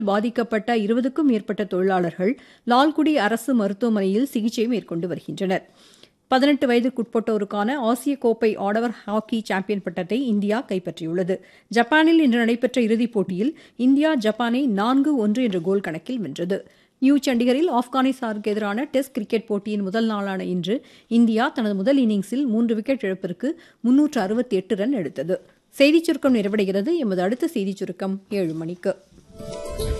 பாதிக்கப்பட்ட 20க்கும் மேற்பட்ட தொழிலாளர்கள் லால்குடி அரசு மருத்துவமனையில் சிகிச்சை மேற்கொண்டு வருகின்றனர். 18 வயதுக்குட்பட்டோருக்கான ஆசிய கோப்பை ஆடவர் ஹாக்கி சாம்பியன் பட்டத்தை இந்தியா கைப்பற்றியுள்ளது. ஜப்பானில் இன்று நடைபெற்ற இறுதிப் போட்டியில் இந்தியா ஜப்பானை 4-1 என்ற கோல் கணக்கில் வென்றது. நியூ சண்டிகரில் ஆப்கானிஸ்தானுக்கு எதிரான டெஸ்ட் கிரிக்கெட் போட்டியின் முதல் நாளான இன்று இந்தியா தனது முதல் இன்னிங்ஸில் 3 விக்கெட் இழப்பிற்கு 368 ரன் எடுத்தது. செய்திச் சுருக்கம் நிறைவடைகிறது. எமது அடுத்த செய்திச் சுருக்கம் 7 மணிக்கு.